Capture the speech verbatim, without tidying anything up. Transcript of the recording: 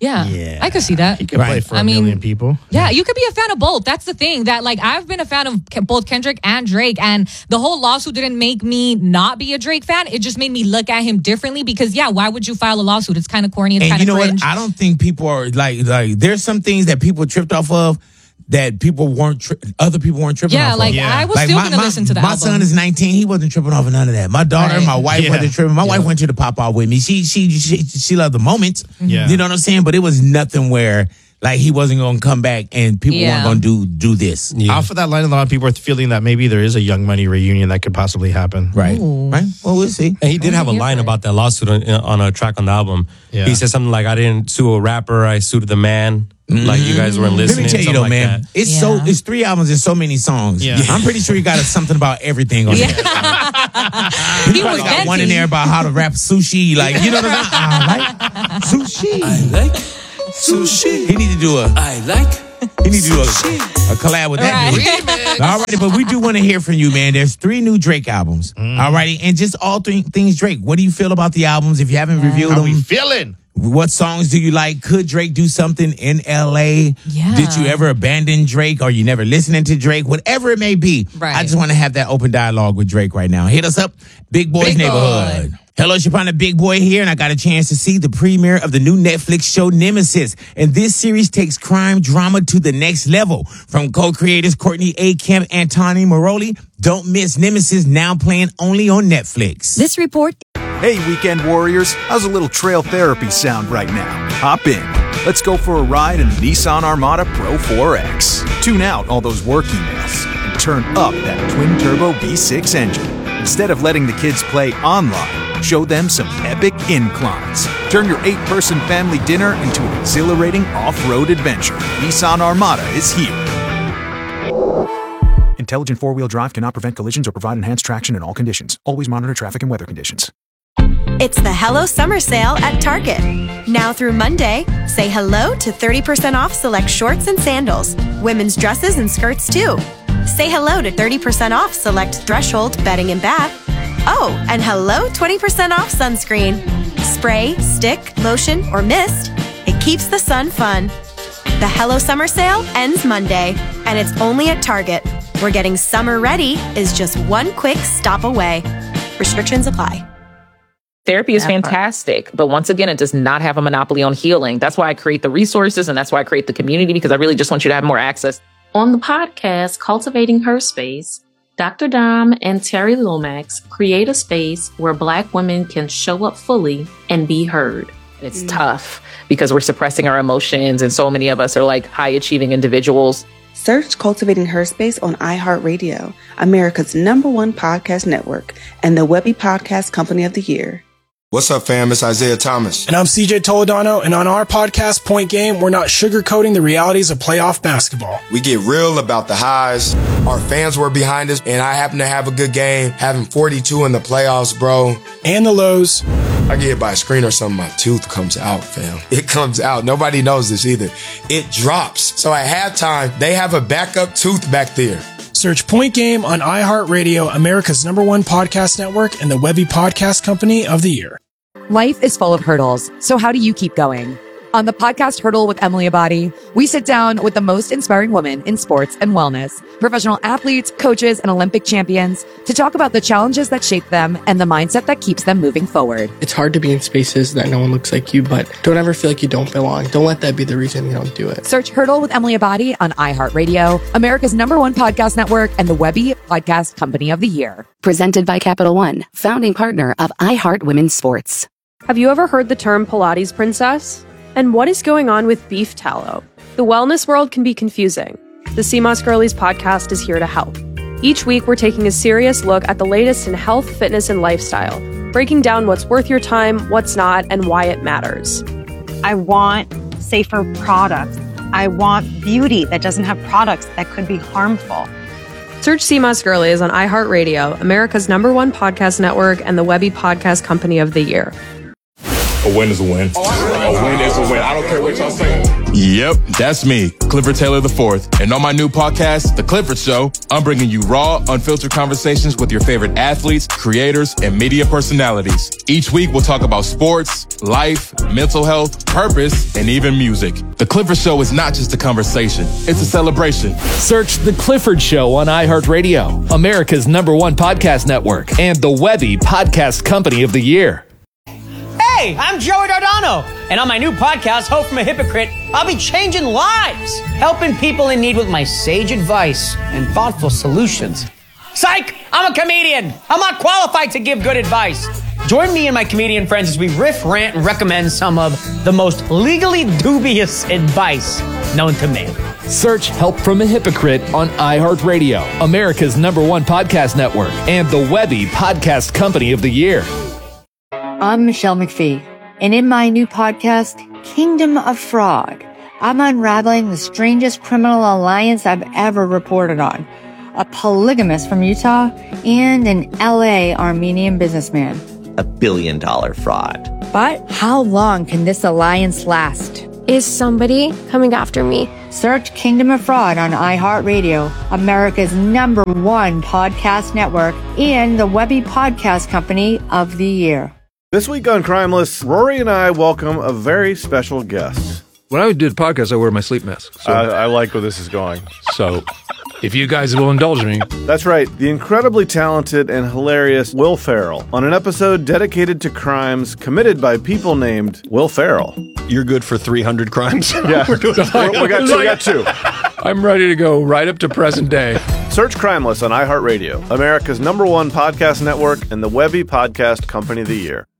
Yeah, yeah. I could see that. He could right. play for I a mean, million people. Yeah, you could be a fan of both. That's the thing. That like I've been a fan of both Kendrick and Drake, and the whole lawsuit didn't make me not be a Drake fan. It just made me look at him differently because yeah, why would you file a lawsuit? It's kind of corny. It's kind of cringe. And you know what? I don't think people are like like. There's some things that people tripped off of that people weren't, tri- other people weren't tripping yeah, off like, of. Yeah, I was like still going to listen to that. My album. son is nineteen. He wasn't tripping off of none of that. My daughter, right. my wife yeah. wasn't tripping. My yeah. wife went to the pop off with me. She, she, she, she loved the moments. Yeah. You know what I'm saying? But it was nothing where like he wasn't going to come back and people yeah. weren't going to do do this. Yeah. Off of that line, a lot of people are feeling that maybe there is a Young Money reunion that could possibly happen. Right. Ooh. Right. Well, we'll see. And he did have a line about that lawsuit on, on a track on the album. Yeah. He said something like, I didn't sue a rapper, I sued the man. Mm-hmm. Like you guys weren't listening. Let me tell you though, like man. That. It's yeah. so it's three albums and so many songs. Yeah. I'm pretty sure he got something about everything on yeah. there. he, he was got one in there about how to rap sushi. Like, you know what I'm saying? I like sushi. I like sushi. He need to do a I like He need to do a, a collab with that right. All righty, but we do want to hear from you, man. There's three new Drake albums. Mm. All righty, and just all three things Drake. What do you feel about the albums? If you haven't yeah. reviewed How them, we feeling? What songs do you like? Could Drake do something in L A? Yeah. Did you ever abandon Drake? Are you never listening to Drake? Whatever it may be. Right. I just want to have that open dialogue with Drake right now. Hit us up, Big Boy's Big Neighborhood. Boy. Hello, it's your partner, Big Boy here, and I got a chance to see the premiere of the new Netflix show Nemesis. And this series takes crime drama to the next level. From co-creators Courtney A. Kemp and Tani Moroli, don't miss Nemesis, now playing only on Netflix. This report... Hey, weekend warriors, how's a little trail therapy sound right now? Hop in. Let's go for a ride in the Nissan Armada Pro four X. Tune out all those work emails and turn up that twin-turbo V six engine. Instead of letting the kids play online, show them some epic inclines. Turn your eight-person family dinner into an exhilarating off-road adventure. Nissan Armada is here. Intelligent four-wheel drive cannot prevent collisions or provide enhanced traction in all conditions. Always monitor traffic and weather conditions. It's the Hello Summer Sale at Target. Now through Monday, say hello to thirty percent off select shorts and sandals, women's dresses and skirts too. Say hello to thirty percent off select Threshold bedding and bath. Oh, and hello twenty percent off sunscreen. Spray, stick, lotion, or mist. It keeps the sun fun. The Hello Summer Sale ends Monday, and it's only at Target, where getting summer ready is just one quick stop away. Restrictions apply. Therapy is fantastic, but once again, it does not have a monopoly on healing. That's why I create the resources, and that's why I create the community, because I really just want you to have more access. On the podcast, Cultivating Her Space, Doctor Dom and Terry Lomax create a space where Black women can show up fully and be heard. It's mm. tough because we're suppressing our emotions, and so many of us are like high-achieving individuals. Search Cultivating Her Space on iHeartRadio, America's number one podcast network, and the Webby Podcast Company of the Year. What's up, fam? It's Isaiah Thomas. And I'm C J Toledano, and on our podcast, Point Game, we're not sugarcoating the realities of playoff basketball. We get real about the highs. Our fans were behind us, and I happen to have a good game, having forty-two in the playoffs, bro. And the lows. I get hit by a screen or something, my tooth comes out, fam. It comes out. Nobody knows this either. It drops. So at halftime, they have a backup tooth back there. Search Point Game on iHeartRadio, America's number one podcast network, and the Webby Podcast Company of the Year. Life is full of hurdles, so how do you keep going? On the podcast Hurdle with Emily Abadi, we sit down with the most inspiring women in sports and wellness, professional athletes, coaches, and Olympic champions to talk about the challenges that shape them and the mindset that keeps them moving forward. It's hard to be in spaces that no one looks like you, but don't ever feel like you don't belong. Don't let that be the reason you don't do it. Search Hurdle with Emily Abadi on iHeartRadio, America's number one podcast network, and the Webby Podcast Company of the Year. Presented by Capital One, founding partner of iHeart Women's Sports. Have you ever heard the term Pilates princess? And what is going on with beef tallow? The wellness world can be confusing. The C M O S Girlies podcast is here to help. Each week, we're taking a serious look at the latest in health, fitness, and lifestyle, breaking down what's worth your time, what's not, and why it matters. I want safer products. I want beauty that doesn't have products that could be harmful. Search C M O S Girlies on iHeartRadio, America's number one podcast network, and the Webby Podcast Company of the Year. A win is a win. A win is a win. I don't care what y'all say. Yep, that's me, Clifford Taylor the fourth. And on my new podcast, The Clifford Show, I'm bringing you raw, unfiltered conversations with your favorite athletes, creators, and media personalities. Each week, we'll talk about sports, life, mental health, purpose, and even music. The Clifford Show is not just a conversation, it's a celebration. Search The Clifford Show on iHeartRadio, America's number one podcast network, and the Webby Podcast Company of the Year. Hey, I'm Joey Dardano, and on my new podcast, Hope from a Hypocrite, I'll be changing lives, helping people in need with my sage advice and thoughtful solutions. Psych! I'm a comedian. I'm not qualified to give good advice. Join me and my comedian friends as we riff, rant, and recommend some of the most legally dubious advice known to man. Search Help from a Hypocrite on iHeartRadio, America's number one podcast network, and the Webby Podcast Company of the Year. I'm Michelle McPhee, and in my new podcast, Kingdom of Fraud, I'm unraveling the strangest criminal alliance I've ever reported on. A polygamist from Utah and an L A Armenian businessman. A billion dollar fraud. But how long can this alliance last? Is somebody coming after me? Search Kingdom of Fraud on iHeartRadio, America's number one podcast network, and the Webby Podcast Company of the Year. This week on Crimeless, Rory and I welcome a very special guest. When I do the podcast, I wear my sleep mask. So. I, I like where this is going. So, if you guys will indulge me. That's right, the incredibly talented and hilarious Will Ferrell on an episode dedicated to crimes committed by people named Will Ferrell. You're good for three hundred crimes? Yeah, We're doing We're, we, got two, we got two. I'm ready to go right up to present day. Search Crimeless on iHeartRadio, America's number one podcast network, and the Webby Podcast Company of the Year.